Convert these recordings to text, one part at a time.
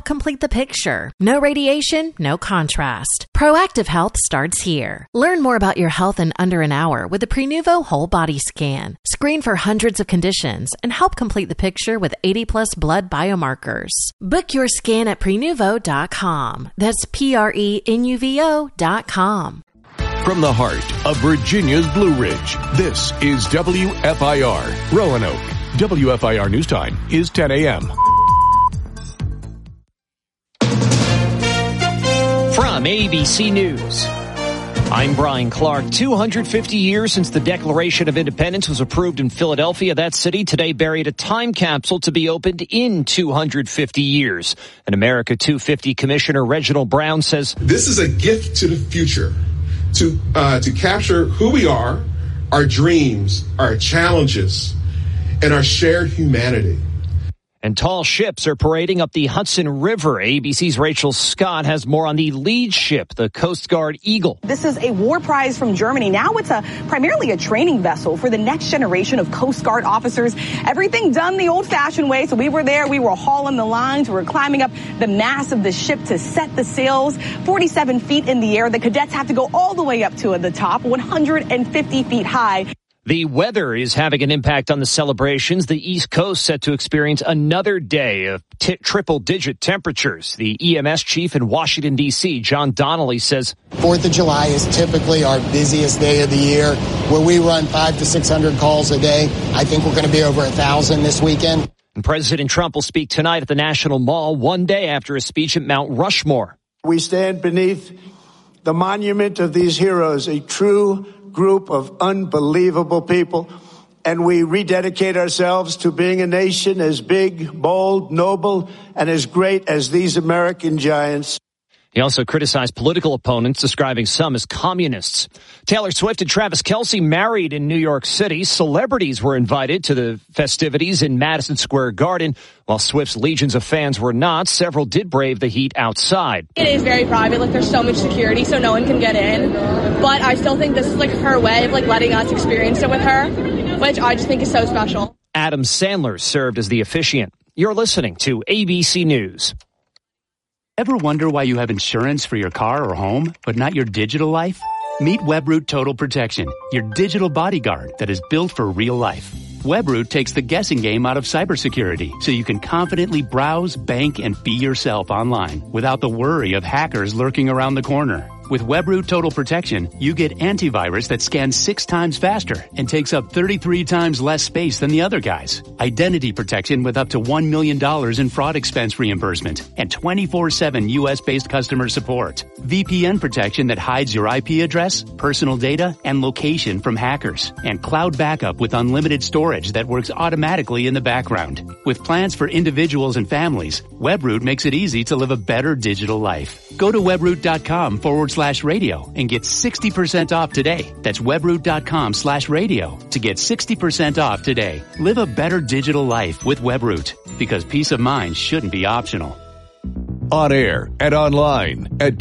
complete the picture. No radiation, no contrast. Proactive Health starts here. Learn more about your health in under an hour with the Prenuvo Whole Body Scan. Screen for hundreds of conditions and help complete the picture with 80-plus blood biomarkers. Book your scan at Prenuvo.com. That's Prenuvo.com. From the heart of Virginia's Blue Ridge, this is WFIR Roanoke. WFIR News Time is 10 a.m. From ABC News, I'm Brian Clark. 250 years since the Declaration of Independence was approved in Philadelphia. That city today buried a time capsule to be opened in 250 years. And America 250 Commissioner Reginald Brown says, "This is a gift to the future to capture who we are, our dreams, our challenges, and our shared humanity." And tall ships are parading up the Hudson River. ABC's Rachel Scott has more on the lead ship, the Coast Guard Eagle. This is a war prize from Germany. Now it's primarily a training vessel for the next generation of Coast Guard officers. Everything done the old-fashioned way. So we were there. We were hauling the lines. We were climbing up the mast of the ship to set the sails. 47 feet in the air. The cadets have to go all the way up to the top, 150 feet high. The weather is having an impact on the celebrations. The East Coast set to experience another day of triple-digit temperatures. The EMS chief in Washington, D.C., John Donnelly, says 4th of July is typically our busiest day of the year, where we run 500 to 600 calls a day. I think we're going to be over 1,000 this weekend. And President Trump will speak tonight at the National Mall, one day after a speech at Mount Rushmore. We stand beneath the monument of these heroes, a true group of unbelievable people, and we rededicate ourselves to being a nation as big, bold, noble, and as great as these American giants. He also criticized political opponents, describing some as communists. Taylor Swift and Travis Kelce married in New York City. Celebrities were invited to the festivities in Madison Square Garden. While Swift's legions of fans were not, several did brave the heat outside. It is very private. There's so much security, so no one can get in. But I still think this is her way of letting us experience it with her, which I just think is so special. Adam Sandler served as the officiant. You're listening to ABC News. Ever wonder why you have insurance for your car or home, but not your digital life? Meet Webroot Total Protection, your digital bodyguard that is built for real life. Webroot takes the guessing game out of cybersecurity, so you can confidently browse, bank, and be yourself online without the worry of hackers lurking around the corner. With Webroot Total Protection, you get antivirus that scans 6 times faster and takes up 33 times less space than the other guys. Identity protection with up to $1 million in fraud expense reimbursement and 24/7 U.S.-based customer support. VPN protection that hides your IP address, personal data, and location from hackers. And cloud backup with unlimited storage that works automatically in the background. With plans for individuals and families, Webroot makes it easy to live a better digital life. Go to webroot.com/radio and get 60% off today. That's webroot.com/radio to get 60% off today. Live a better digital life with Webroot, because peace of mind shouldn't be optional. On air and online at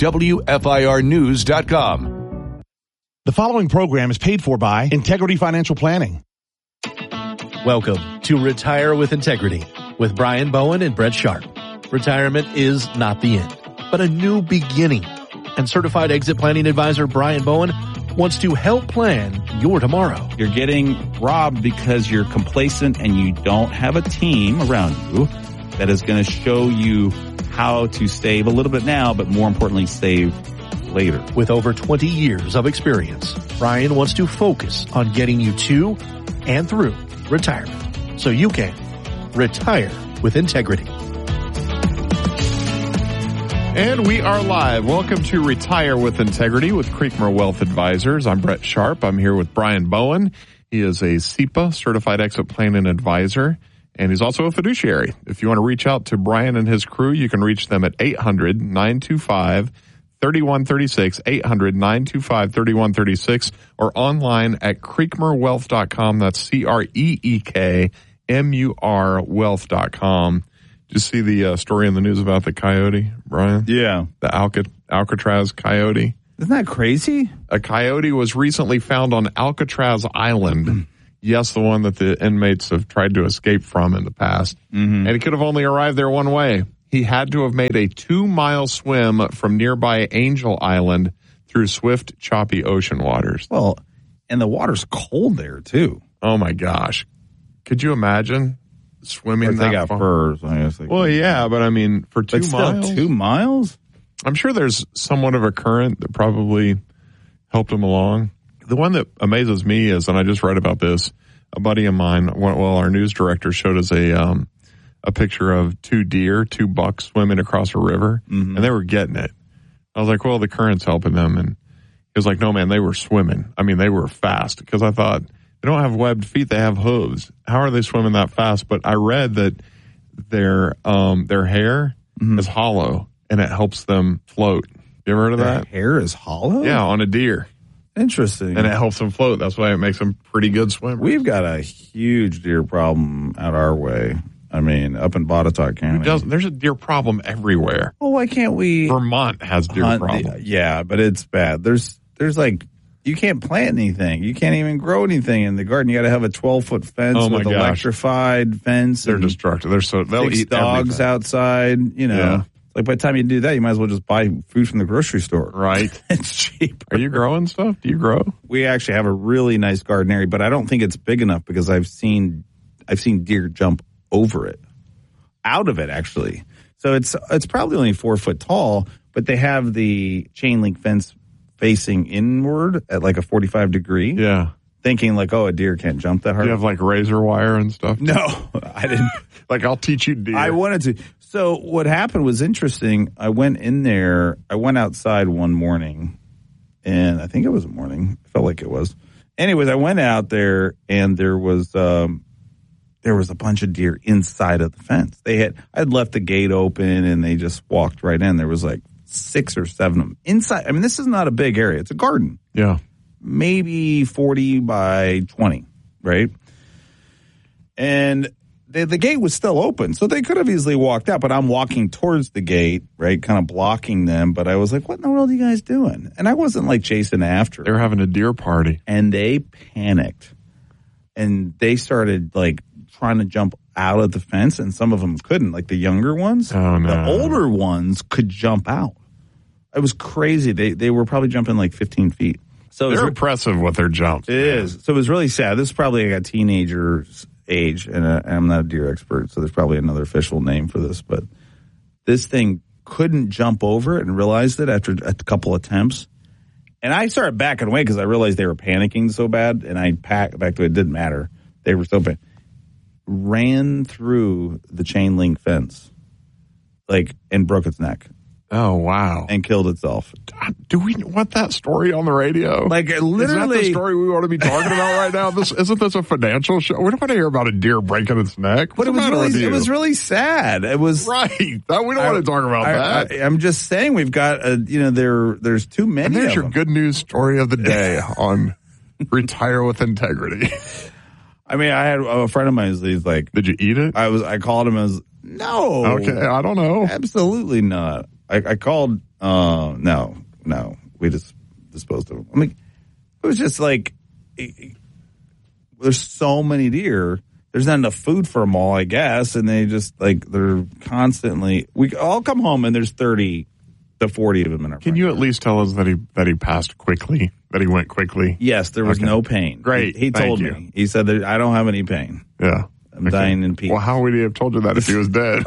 WFIRnews.com. The following program is paid for by Integrity Financial Planning. Welcome to Retire with Integrity with Brian Bowen and Brett Sharp. Retirement is not the end, but a new beginning. And certified exit planning advisor Brian Bowen wants to help plan your tomorrow. You're getting robbed because you're complacent and you don't have a team around you that is going to show you how to save a little bit now, but more importantly, save later. With over 20 years of experience, Brian wants to focus on getting you to and through retirement so you can retire with integrity. And we are live. Welcome to Retire with Integrity with Creekmore Wealth Advisors. I'm Brett Sharp. I'm here with Brian Bowen. He is a SEPA, Certified Exit Planning Advisor, and he's also a fiduciary. If you want to reach out to Brian and his crew, you can reach them at 800-925-3136, 800-925-3136, or online at creekmorewealth.com. That's CREEKMUR wealth.com. Did you see the story in the news about the coyote, Brian? Yeah. The Alcatraz coyote. Isn't that crazy? A coyote was recently found on Alcatraz Island. Yes, the one that the inmates have tried to escape from in the past. Mm-hmm. And he could have only arrived there one way. he had to have made a 2-mile swim from nearby Angel Island through swift, choppy ocean waters. Well, and the water's cold there, too. Oh, my gosh. Could you imagine swimming that they got far? furs. I guess Well, yeah, but I mean, for 2 miles? Still 2 miles? I'm sure there's somewhat of a current that probably helped him along. The one that amazes me is, and I just read about this, a buddy of mine, our news director showed us a picture of 2 bucks swimming across a river, and they were getting it. I was like, well, the current's helping them. And he was like, no, man, they were swimming. I mean, they were fast, because I thought, they don't have webbed feet, they have hooves. How are they swimming that fast? But I read that their hair is hollow, and it helps them float. You ever heard of that? Hair is hollow? Yeah, on a deer. Interesting. And it helps them float. That's why it makes them pretty good swimmers. We've got a huge deer problem out our way. I mean, up in Botetourt County. There's a deer problem everywhere. Well, why can't we? Vermont has deer problem. Yeah, but it's bad. There's like, you can't plant anything. You can't even grow anything in the garden. You got to have a 12-foot fence with electrified fence. They're destructive. They'll eat dogs everything outside. You know, yeah. Like by the time you do that, you might as well just buy food from the grocery store. Right. It's cheap. Are you growing stuff? Do you grow? We actually have a really nice garden area, but I don't think it's big enough because I've seen deer jump over it, out of it actually. So it's probably only 4 foot tall, but they have the chain link fence facing inward at like a 45 degree. Yeah. Thinking like, oh, a deer can't jump that hard. Do you have like razor wire and stuff? No, I didn't. Like, I'll teach you deer. I wanted to. So what happened was interesting. I went outside one morning, and I think it was a morning. It felt like it was. Anyways, I went out there, and there was a bunch of deer inside of the fence. I'd left the gate open, and they just walked right in. There was like 6 or 7 of them inside. I mean, this is not a big area. It's a garden. Yeah. Maybe 40 by 20, right? And the gate was still open, so they could have easily walked out, but I'm walking towards the gate, right, kind of blocking them. But I was like, what in the world are you guys doing? And I wasn't like chasing after. They were having a deer party. And they panicked. And they started like trying to jump out of the fence, and some of them couldn't, like the younger ones. Oh, no. The older ones could jump out. It was crazy. They were probably jumping like 15 feet. So they're impressive with their jumps. It is. So it was really sad. This is probably like a teenager's age, and I'm not a deer expert, so there's probably another official name for this. But this thing couldn't jump over it and realized it after a couple attempts. And I started backing away because I realized they were panicking so bad, and I back to it didn't matter. They were so bad. Ran through the chain link fence, and broke its neck. Oh, wow. And killed itself. Do we want that story on the radio? Like, literally. Is that the story we want to be talking about right now? Isn't this a financial show? We don't want to hear about a deer breaking its neck. But it was really sad. It was. Right. We don't want to talk about that. I'm just saying we've got, there's too many and there's of your them. good news story of the day on Retire with Integrity. I mean, I had a friend of mine who's like. Did you eat it? I called him as, no. Okay, I don't know. Absolutely not. I called, no, we just disposed of them. I mean, it was just like, there's so many deer, there's not enough food for them all, I guess, and they just, they're constantly, we all come home and there's 30 to 40 of them in our Can you at least tell us that he passed quickly, that he went quickly? Yes, there was no pain. Great. He told me. He said that I don't have any pain. Yeah. I'm dying in peace. Well, how would he have told you that if he was dead?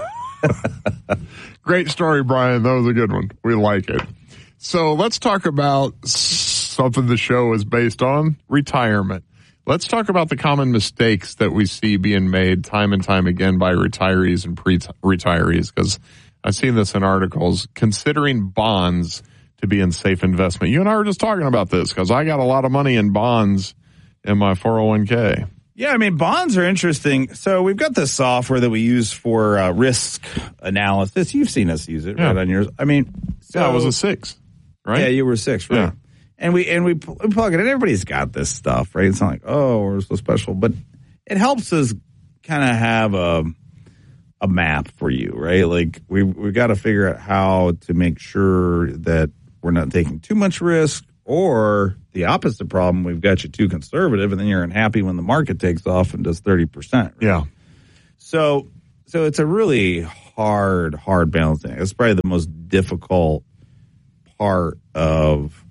Great story, Brian. That was a good one. We like it. So let's talk about something the show is based on, retirement. Let's talk about the common mistakes that we see being made time and time again by retirees and pre-retirees, because I've seen this in articles, considering bonds to be in safe investment. You and I were just talking about this because I got a lot of money in bonds in my 401k. Yeah, I mean, bonds are interesting. So we've got this software that we use for risk analysis. You've seen us use it, right, on yours. I mean, I was a 6, right? Yeah, you were 6, right? Yeah. And we plug it in. Everybody's got this stuff, right? It's not like, oh, we're so special. But it helps us kind of have a map for you, right? Like, we've got to figure out how to make sure that we're not taking too much risk, or the opposite problem, we've got you too conservative, and then you're unhappy when the market takes off and does 30%. Right? Yeah. So it's a really hard balancing. It's probably the most difficult part of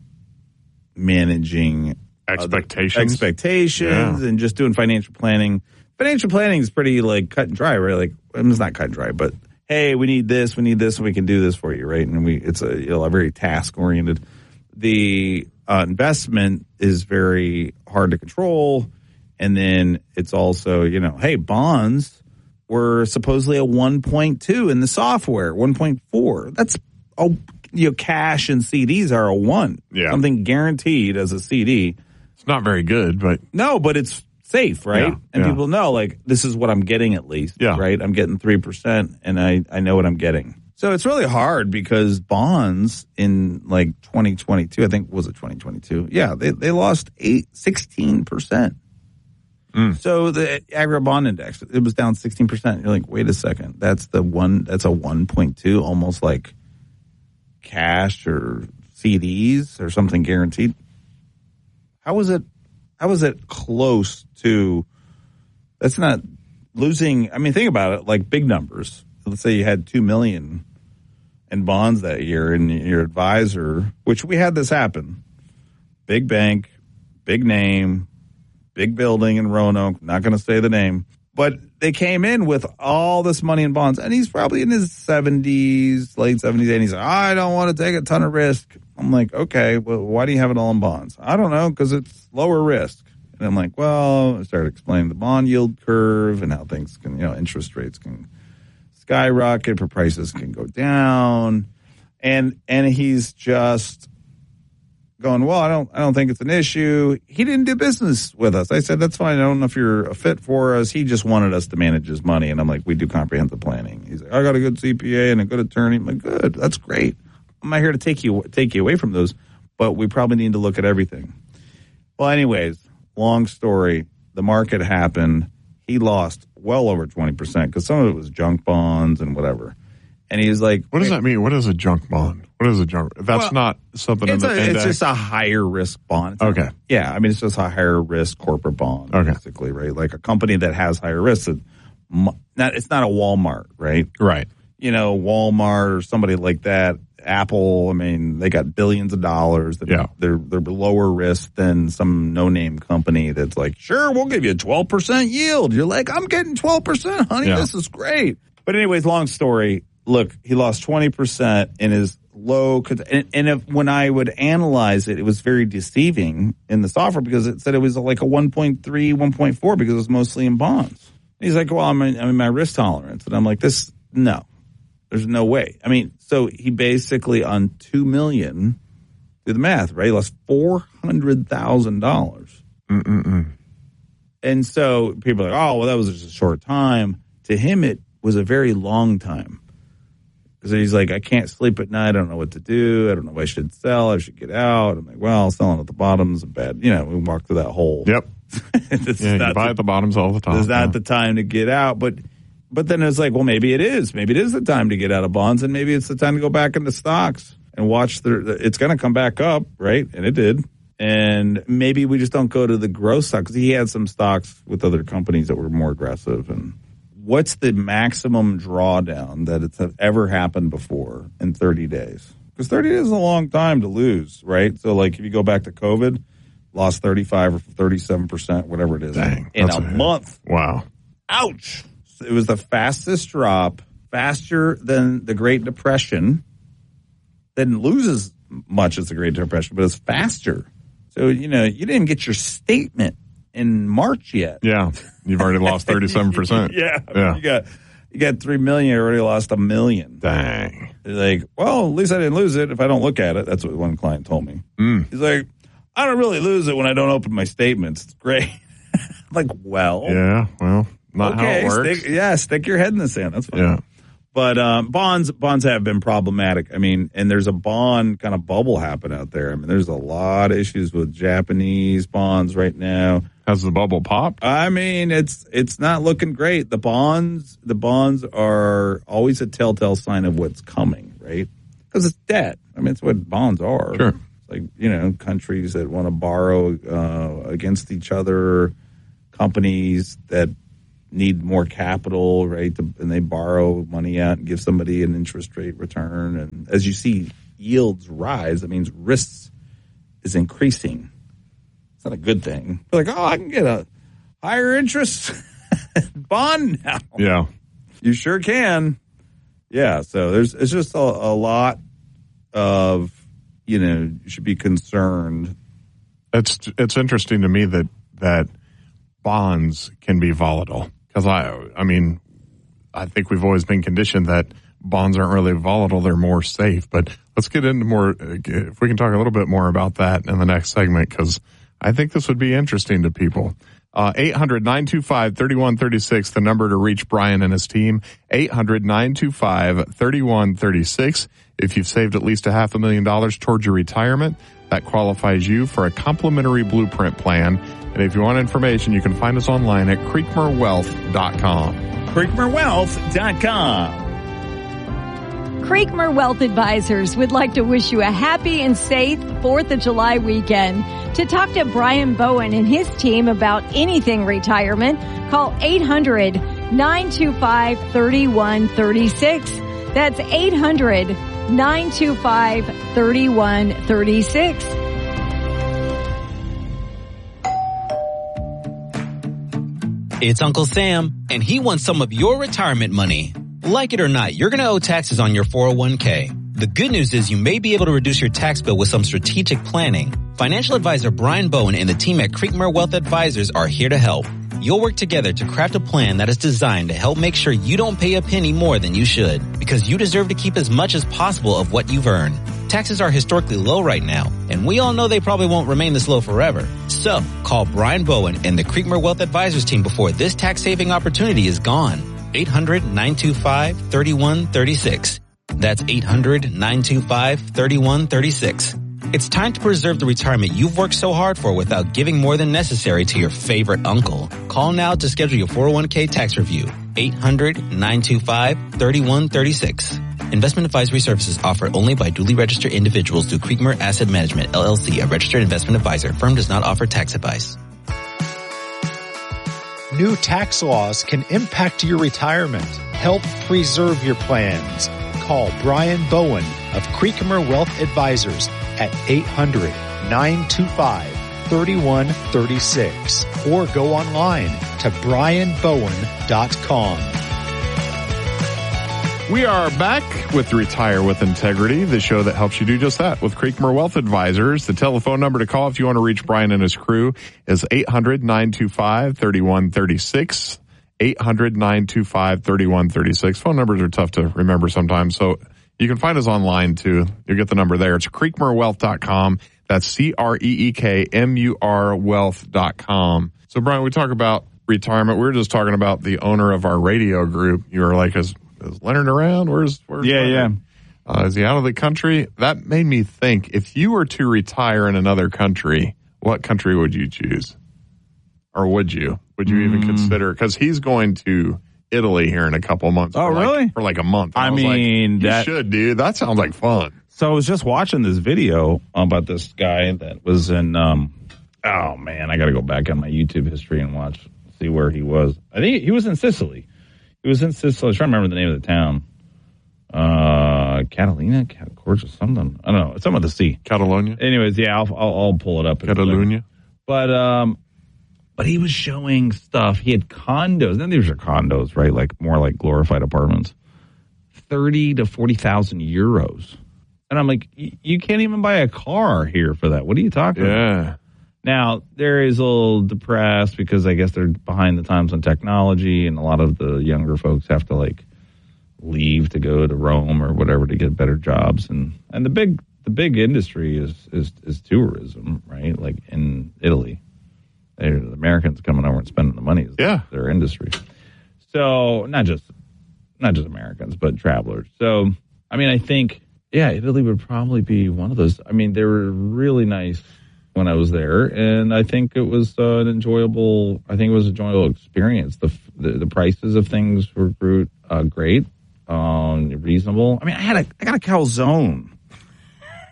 managing expectations and just doing financial planning. Financial planning is pretty like cut and dry, right? Like, it's not cut and dry, but hey, we need this, and we can do this for you, right? And it's a very task oriented. The investment is very hard to control, and then it's also, hey, bonds were supposedly a 1.2 in the software, 1.4. That's cash and CDs are a 1. Yeah. Something guaranteed as a CD. It's not very good, but no, but it's safe, right? Yeah, and people know, like, this is what I'm getting at least, right? I'm getting 3%, and I know what I'm getting. So it's really hard because bonds in, like, 2022, I think, was it 2022? Yeah, they lost 16%. So the aggregate bond index, it was down 16%. You're like, wait a second, that's a 1.2, almost like cash or CDs or something guaranteed. How was it close to? That's not losing. I mean, think about it, like big numbers. Let's say you had $2 million in bonds that year, and your advisor, which we had this happen, big bank, big name, big building in Roanoke, not going to say the name, but they came in with all this money in bonds, and he's probably in his 70s, late 70s, 80s. I don't want to take a ton of risk. I'm like, okay, well, why do you have it all in bonds? I don't know, because it's lower risk. And I'm like, well, I started explaining the bond yield curve and how things can, interest rates can skyrocket, but prices can go down. And he's just going, well, I don't think it's an issue. He didn't do business with us. I said, that's fine. I don't know if you're a fit for us. He just wanted us to manage his money. And I'm like, we do comprehensive planning. He's like, I got a good CPA and a good attorney. I'm like, good. That's great. I'm not here to take you away from those, but we probably need to look at everything. Well, anyways, long story. The market happened. He lost well over 20% because some of it was junk bonds and whatever. And he's like, what does that mean? What is a junk bond? What is a junk? That's not something in the index. It's just a higher risk bond. Okay. Yeah. I mean, it's just a higher risk corporate bond, basically, right? Like a company that has higher risk. It's not a Walmart, right? Right. Walmart or somebody like that. Apple, I mean, they got billions of dollars. They're lower risk than some no-name company that's like, sure, we'll give you a 12% yield. You're like, I'm getting 12%, honey. Yeah. This is great. But anyways, long story. Look, he lost 20% in his low. And when I would analyze it, it was very deceiving in the software because it said it was like a 1.3, 1.4 because it was mostly in bonds. And he's like, well, I'm in my risk tolerance. And I'm like, no, there's no way. I mean, so he basically on $2 million, do the math, right? He lost $400,000. And so people are like, oh, well, that was just a short time. To him, it was a very long time. Because he's like, I can't sleep at night. I don't know what to do. I don't know if I should sell. I should get out. I'm like, well, selling at the bottom is a bad, we walk through that hole. Yep. You buy at the bottoms all the time. It's not the time to get out. But then it's like, well, maybe it is. Maybe it is the time to get out of bonds, and maybe it's the time to go back into stocks and watch it's going to come back up, right? And it did. And maybe we just don't go to the growth stock because he had some stocks with other companies that were more aggressive. And what's the maximum drawdown that it's ever happened before in 30 days? Because 30 days is a long time to lose, right? So, like, if you go back to COVID, lost 35 or 37%, whatever it is, in a month. Wow. Ouch. So it was the fastest drop, faster than the Great Depression. Didn't lose as much as the Great Depression, but it's faster. So, you didn't get your statement in March yet. Yeah. You've already lost 37%. Yeah. I mean, you got 3 million, you already lost $1 million. Dang. He's like, well, at least I didn't lose it if I don't look at it. That's what one client told me. He's like, I don't really lose it when I don't open my statements. It's great. I'm like, well. Yeah, well, not how it works. Stick your head in the sand. That's fine. Yeah. But bonds have been problematic. I mean, and there's a bond kind of bubble happen out there. I mean, there's a lot of issues with Japanese bonds right now. Has the bubble popped? I mean, it's not looking great. The bonds are always a telltale sign of what's coming, right? Because it's debt. I mean, it's what bonds are. Sure. It's like, countries that want to borrow against each other, companies that need more capital, right? And they borrow money out and give somebody an interest rate return. And as you see yields rise, that means risks is increasing. It's not a good thing. They're like, I can get a higher interest bond now. Yeah. You sure can. Yeah, so it's just a lot of, you should be concerned. It's interesting to me that bonds can be volatile. Because, I think we've always been conditioned that bonds aren't really volatile. They're more safe. But let's get into more, if we can talk a little bit more about that in the next segment, because I think this would be interesting to people. 800-925-3136, the number to reach Brian and his team. 800-925-3136. If you've saved at least $500,000 towards your retirement, that qualifies you for a complimentary blueprint plan. And if you want information, you can find us online at creekmerwealth.com. creekmerwealth.com. Creekmer Wealth Advisors would like to wish you a happy and safe 4th of July weekend. To talk to Brian Bowen and his team about anything retirement, call 800-925-3136. That's 800-925-3136. It's Uncle Sam, and he wants some of your retirement money. Like it or not, you're going to owe taxes on your 401k. The good news is you may be able to reduce your tax bill with some strategic planning. Financial advisor Brian Bowen and the team at Creekmer Wealth Advisors are here to help. You'll work together to craft a plan that is designed to help make sure you don't pay a penny more than you should, because you deserve to keep as much as possible of what you've earned. Taxes are historically low right now, and we all know they probably won't remain this low forever. So, call Brian Bowen and the Creekmer Wealth Advisors team before this tax-saving opportunity is gone. 800-925-3136. That's 800-925-3136. It's time to preserve the retirement you've worked so hard for without giving more than necessary to your favorite uncle. Call now to schedule your 401k tax review. 800-925-3136. Investment advisory services offered only by duly registered individuals through Creekmer Asset Management, LLC, a registered investment advisor. Firm does not offer tax advice. New tax laws can impact your retirement. Help preserve your plans. Call Brian Bowen of Creekmer Wealth Advisors at 800-925-3136 or go online to brianbowen.com. We are back with Retire with Integrity, the show that helps you do just that with Creekmer Wealth Advisors. The telephone number to call if you want to reach Brian and his crew is 800-925-3136. 800-925-3136. Phone numbers are tough to remember sometimes, so you can find us online too. You'll get the number there. It's creekmerwealth.com. That's CREEKMUR wealth.com. So, Brian, we talk about retirement. We were just talking about the owner of our radio group. You were like, is Leonard around? Where's Yeah. Is he out of the country? That made me think, if you were to retire in another country, what country would you choose? Or would you? Would you even consider? Because he's going to Italy here in a couple of months. Oh, really? For like a month. I mean, you should, dude. That sounds like fun. So I was just watching this video about this guy that was in, oh man, I got to go back on my YouTube history and see where he was. I think he was in Sicily. He was in Sicily. I was trying to remember the name of the town. Catalina, Corsa, something. I don't know. It's something with the C. Catalonia. Anyways, yeah, I'll pull it up. Catalunya. But he was showing stuff. He had condos. And these are condos, right? Like more like glorified apartments. 30 to 40,000 euros. And I'm like, you can't even buy a car here for that. What are you talking about? Now, there is a little depressed because I guess they're behind the times on technology, and a lot of the younger folks have to like leave to go to Rome or whatever to get better jobs. And the big industry is tourism, right? Like in Italy. The Americans coming over and spending the money is their industry. So not just Americans, but travelers. So, I mean, I think, Italy would probably be one of those. I mean, they were really nice when I was there, and I think it was an enjoyable experience. The prices of things were great, reasonable. I mean, I got a calzone.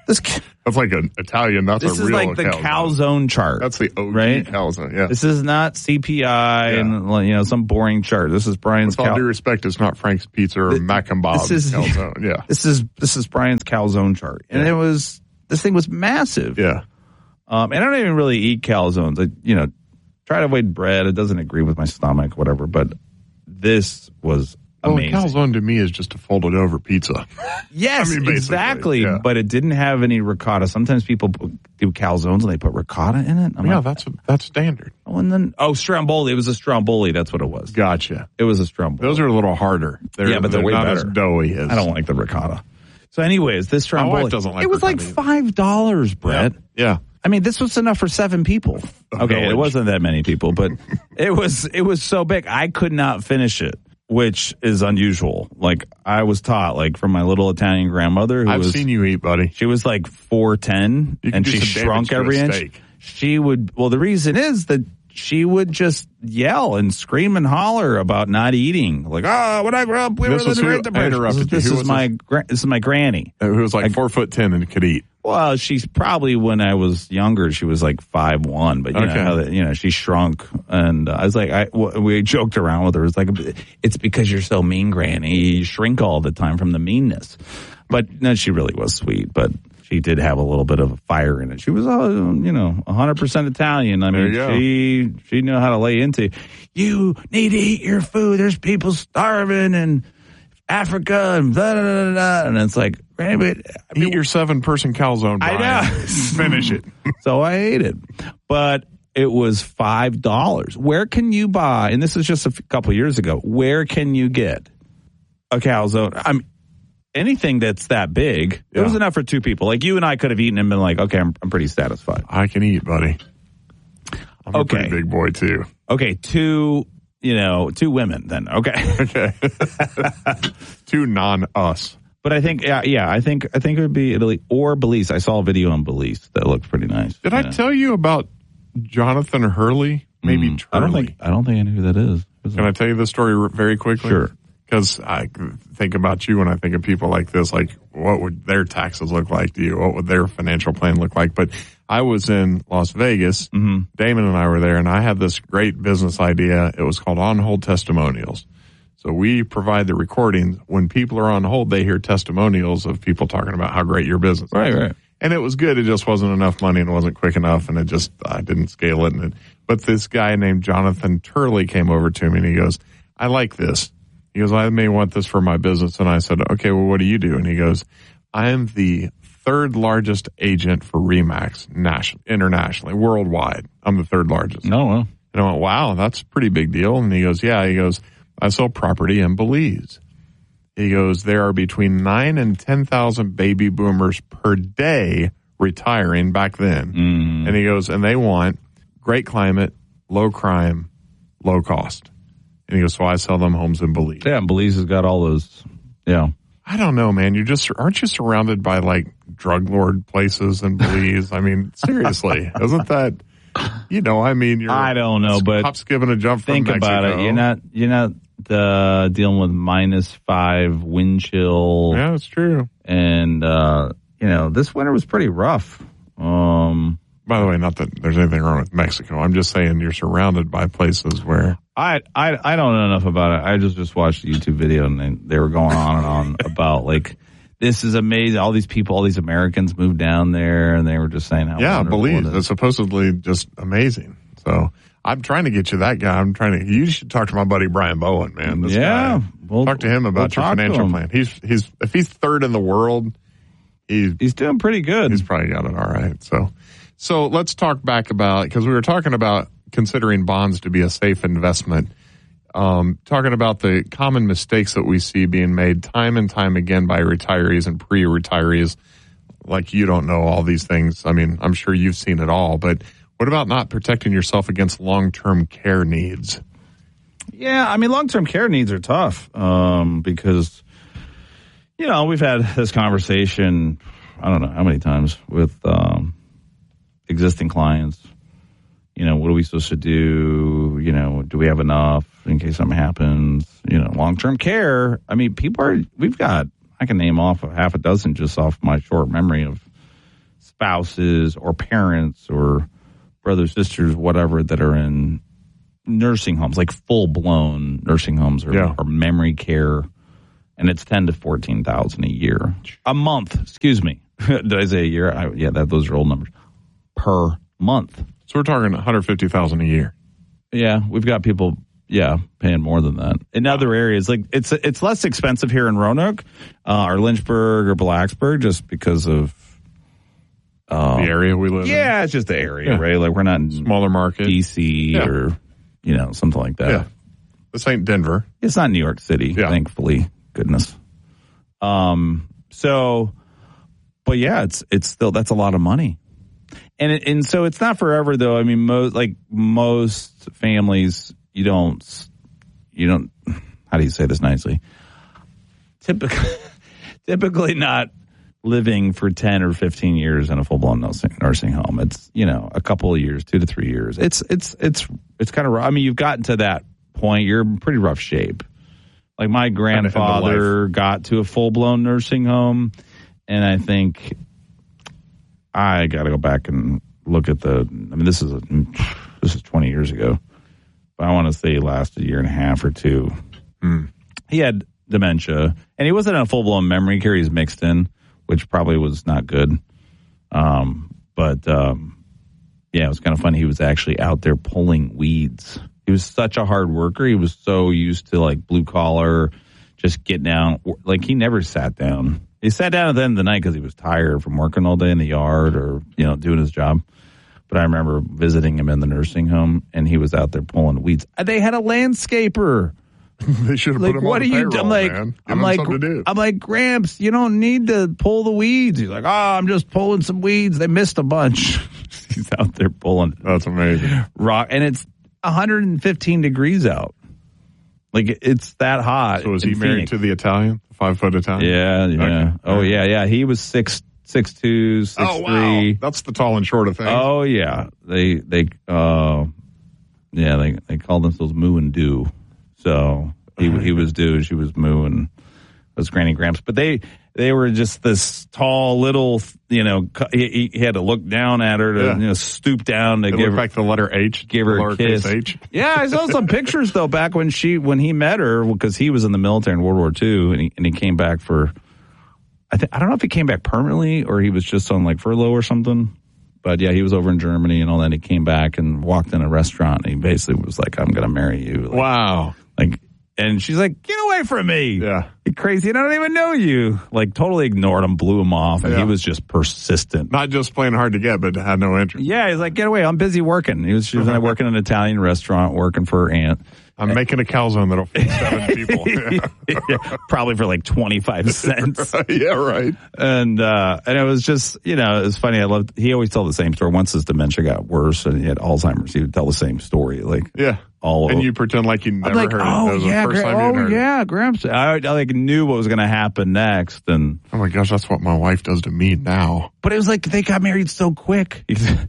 That's like an Italian. That's this a is real like the calzone chart. That's the OG right? calzone. Yeah. This is not CPI and some boring chart. This is Brian's. With all due respect, it's not Frank's Pizza or Mac and Bob's calzone. Yeah. This is Brian's calzone chart, and this thing was massive. Yeah. And I don't even really eat calzones. I try to avoid bread. It doesn't agree with my stomach, whatever. But this was amazing. Well, calzone to me is just a folded over pizza. Yes, exactly. Yeah. But it didn't have any ricotta. Sometimes people do calzones and they put ricotta in it. That's standard. Oh, and then Stromboli. It was a Stromboli. That's what it was. Gotcha. It was a Stromboli. Those are a little harder. But they're way not better. As doughy as I don't like the ricotta. So, anyways, this Stromboli. My wife doesn't like it was like $5, Brett. Yeah. I mean, this was enough for 7 people. Okay, it wasn't that many people, but it was so big. I could not finish it, which is unusual. Like, I was taught, like, from my little Italian grandmother. I've seen you eat, buddy. She was like 4'10", and she shrunk every inch. She would, the reason is that she would just yell and scream and holler about not eating. Like, when I grew up, we were the great depression. This is my granny. Who was like 4'10" and could eat. Well, she's probably, when I was younger, she was like 5'1", but you know she shrunk, and I was like, we joked around with her. It's like, it's because you're so mean, Granny. You shrink all the time from the meanness. But no, she really was sweet, but she did have a little bit of a fire in it. She was, 100% Italian. I mean, she knew how to lay into, you need to eat your food. There's people starving in Africa and blah, blah, blah, blah. And it's like, Granny, eat your 7-person calzone, Brian. I know. Finish it. So I ate it. But it was $5. Where can you buy, and this is just a couple years ago, where can you get a calzone? Anything that's that big, it was enough for 2 people. Like, you and I could have eaten and been like, okay, I'm pretty satisfied. I can eat, buddy. I'm a pretty big boy, too. Okay, 2 women then. Okay. Okay. 2 non-us. But I think, I think it would be Italy or Belize. I saw a video on Belize that looked pretty nice. Did I tell you about Jonathan Hurley? Maybe Turley. I don't think I know who that is. Can I tell you the story very quickly? Sure. Because I think about you when I think of people like this, like, what would their taxes look like to you? What would their financial plan look like? But I was in Las Vegas. Mm-hmm. Damon and I were there, and I had this great business idea. It was called On Hold Testimonials. So we provide the recordings. When people are on hold, they hear testimonials of people talking about how great your business is. Right. And it was good. It just wasn't enough money and it wasn't quick enough, and I didn't scale it. But this guy named Jonathan Turley came over to me and he goes, I like this. He goes, I may want this for my business. And I said, okay, well, what do you do? And he goes, I am the 3rd largest agent for RE/MAX internationally, worldwide. I'm the 3rd largest. No, well. And I went, wow, that's a pretty big deal. And he goes, yeah. He goes, I sell property in Belize. He goes, there are between 9,000 and 10,000 baby boomers per day retiring back then. Mm. And he goes, and they want great climate, low crime, low cost. And he goes, so I sell them homes in Belize. Yeah, Belize has got all those. Yeah. I don't know, man. Aren't you surrounded by like drug lord places in Belize? I mean, seriously, isn't that, I don't know, but cops giving a jump from Mexico. Think about it. You're not dealing with -5 wind chill. Yeah, that's true. And, this winter was pretty rough. By the way, not that there's anything wrong with Mexico. I'm just saying you're surrounded by places where I don't know enough about it. I just watched a YouTube video and they were going on and on about like, this is amazing. All these people, all these Americans moved down there and they were just saying how Belize. It's supposedly just amazing. So I'm trying to get you that guy. You should talk to my buddy Brian Bowen, man. This guy. Talk to him about your financial plan. He's if he's 3rd in the world, he's doing pretty good. He's probably got it all right. So let's talk back about, because we were talking about considering bonds to be a safe investment. Talking about the common mistakes that we see being made time and time again by retirees and pre-retirees. Like, you don't know all these things. I mean, I'm sure you've seen it all, but what about not protecting yourself against long-term care needs? Yeah, I mean, long-term care needs are tough because, we've had this conversation, I don't know how many times, with existing clients. What are we supposed to do? Do we have enough in case something happens? Long-term care. I mean, I can name off a half a dozen just off my short memory of spouses or parents or brothers, sisters, whatever, that are in nursing homes, like full-blown nursing homes or memory care, and it's $10,000 to $14,000 a year. A month, excuse me. Did I say a year? Those are old numbers. Per month. So we're talking $150,000 a year. Yeah, we've got people, paying more than that. In other areas, like it's less expensive here in Roanoke or Lynchburg or Blacksburg just because of the area we live in. Yeah, it's just the area, right? Like we're not in smaller market, DC or something like that. Yeah. This ain't Denver. It's not New York City, thankfully. Goodness. So, but yeah, it's still, that's a lot of money. And so it's not forever though. I mean, most families, you don't, how do you say this nicely? Typically not living for 10 or 15 years in a full-blown nursing home. It's, a couple of years, 2 to 3 years. It's kind of rough. I mean, you've gotten to that point. You're in pretty rough shape. Like my grandfather got to a full-blown nursing home, and I think I got to go back and look at this is 20 years ago. But I want to say he lasted a year and a half or two. He had dementia, and he wasn't in a full-blown memory care. He was mixed in, which probably was not good. But it was kind of funny. He was actually out there pulling weeds. He was such a hard worker. He was so used to like blue collar, just getting down. Like he never sat down. He sat down at the end of the night because he was tired from working all day in the yard or, doing his job. But I remember visiting him in the nursing home, and he was out there pulling weeds. They had a landscaper. They should have put him on the payroll, man. I'm like, Gramps, you don't need to pull the weeds. He's like, I'm just pulling some weeds. They missed a bunch. He's out there pulling. That's amazing. Rock, and it's 115 degrees out. Like, it's that hot. So was he married to the Italian? 5-foot Italian? Yeah. Okay. Oh, yeah. He was 6'2", 6'3". Oh, wow. That's the tall and short of things. Oh, yeah. They called themselves Moo and Do. So he was Do, she was Moo, and was Granny Gramps. But they were just this tall little, he had to look down at her to stoop down to give her back the letter H, give her a kiss. H. Yeah, I saw some pictures though back when he met her, because he was in the military in World War II, and he came back for, I don't know if he came back permanently or he was just on like furlough or something. But yeah, he was over in Germany and all that. He came back and walked in a restaurant, and he basically was like, "I'm going to marry you." Like, wow. And she's like, "Get away from me. Yeah. You're crazy. I don't even know you." Like, totally ignored him, blew him off. And he was just persistent. Not just playing hard to get, but had no interest. Yeah. He's like, "Get away. I'm busy working." She was working in an Italian restaurant, working for her aunt. I'm making a calzone that'll feed 7 people. Yeah, probably for like 25 cents. Yeah, right. And it was just, it was funny. He always told the same story. Once his dementia got worse and he had Alzheimer's, he would tell the same story. Like, and you pretend like you never heard it. Oh, yeah, Gramps. I knew what was going to happen next. And oh my gosh, that's what my wife does to me now. But it was like they got married so quick.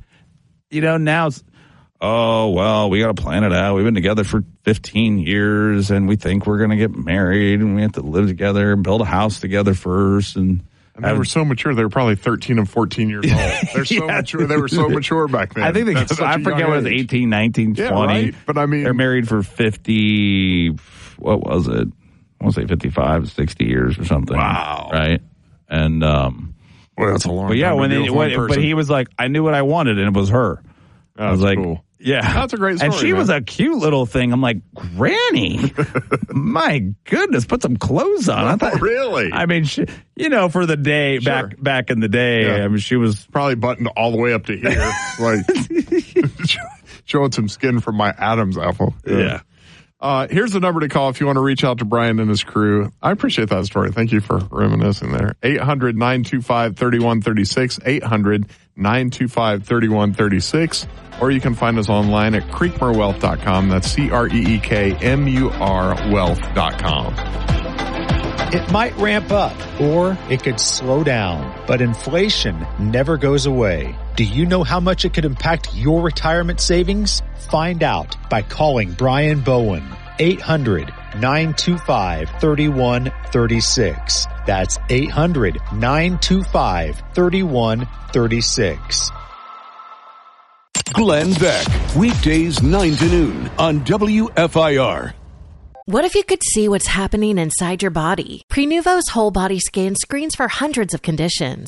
Now it's, oh, well, we got to plan it out. We've been together for 15 years, and we think we're going to get married, and we have to live together and build a house together first. And they were so mature. They were probably 13 and 14 years old. They're so mature. They were so mature back then. I think I forget what it was, 18, 19, 20. Right? But I mean, they're married for 50, what was it? I want to say 55, 60 years or something. Wow. Right? And, well, that's a long time. But he was like, I knew what I wanted, and it was her. I was like, cool. Yeah. That's a great story. And she was a cute little thing. I'm like, Granny, my goodness, put some clothes on. I thought, really? I mean, she, for the day, back in the day, I mean, she was probably buttoned all the way up to here, like showing some skin from my Adam's apple. Yeah. Here's the number to call if you want to reach out to Brian and his crew. I appreciate that story. Thank you for reminiscing there. 800-925-3136, 800-925-3136. Or you can find us online at creekmurwealth.com. That's CREEKMUR wealth.com. It might ramp up or it could slow down, but inflation never goes away. Do you know how much it could impact your retirement savings? Find out by calling Brian Bowen. 800-925-3136. That's 800-925-3136. Glenn Beck, weekdays 9 to noon on WFIR. What if you could see what's happening inside your body? Prenuvo's whole body scan screens for hundreds of conditions